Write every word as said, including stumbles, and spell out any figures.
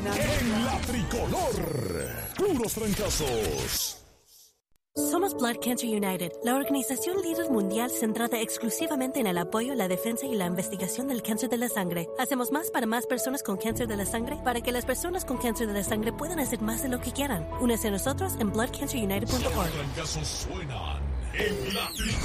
En la tricolor, puros trancazos. Somos Blood Cancer United, la organización líder mundial centrada exclusivamente en el apoyo, la defensa y la investigación del cáncer de la sangre. Hacemos más para más personas con cáncer de la sangre para que las personas con cáncer de la sangre puedan hacer más de lo que quieran. Únese a nosotros en blood cancer united punto org. Los trancazos suenan en la tricolor.